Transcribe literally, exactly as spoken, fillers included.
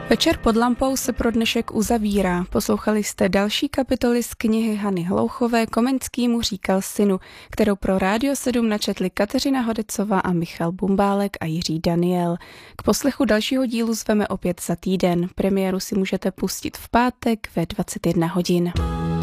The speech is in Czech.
Večer pod lampou se pro dnešek uzavírá. Poslouchali jste další kapitoly z knihy Hany Hlouchové Komenský mu říkal synu, kterou pro Rádio sedm načetli Kateřina Hodecová a Michal Bumbálek a Jiří Daniel. K poslechu dalšího dílu zveme opět za týden. Premiéru si můžete pustit v pátek ve dvacet jedna hodin.